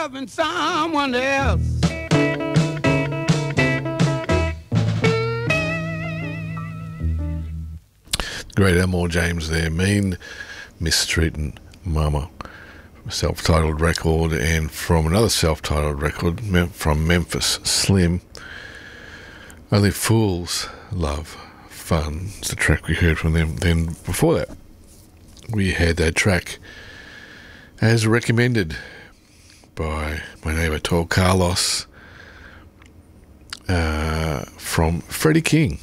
loving someone else. Great Elmore James there, Mean Mistreating Mama. Self-titled record, and from another self-titled record from Memphis Slim, Only Fools Love Fun. It's the track we heard from them. Then before that, we had a track as recommended by my neighbour Tall Carlos from Freddie King.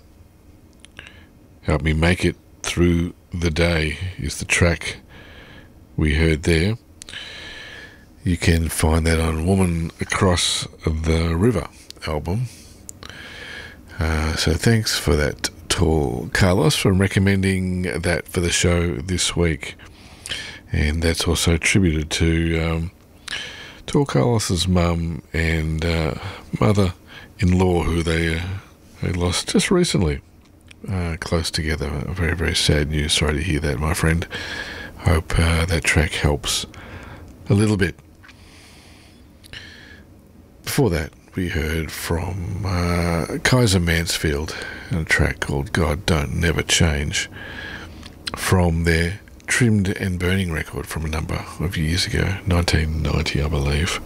Help Me Make It Through the Day is the track we heard there. You can find that on Woman Across the River album. So thanks for that, Tall Carlos, for recommending that for the show this week. And that's also attributed to Tall Carlos's mum and mother-in-law, who they lost just recently. Close together. Very, very sad news. Sorry to hear that, my friend. Hope that track helps a little bit. Before that, we heard from Kaiser Mansfield, a track called God Don't Never Change, from their Trimmed and Burning record from a number of years ago, 1990, I believe.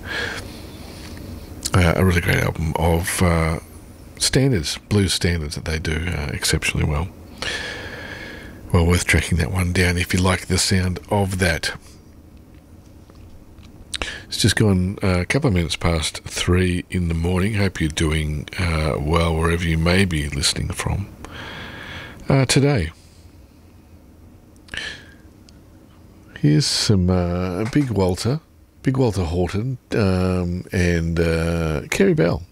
A really great album of standards, blues standards that they do exceptionally well. Well worth tracking that one down if you like the sound of that. It's just gone a couple of minutes past 3 in the morning. Hope you're doing well wherever you may be listening from today. Here's some Big Walter Horton and Kerry Bell.